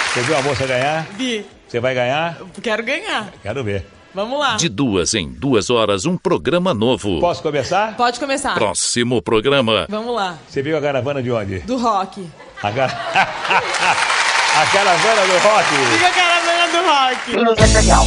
Você viu a moça ganhar? Vi. Você vai ganhar? Quero ganhar. Quero ver. Vamos lá. De 2 em 2 horas, um programa novo. Posso começar? Pode começar. Próximo programa. Vamos lá. Você viu a caravana de onde? Do rock. A caravana do rock. Fica a caravana do rock. Empresa Federal.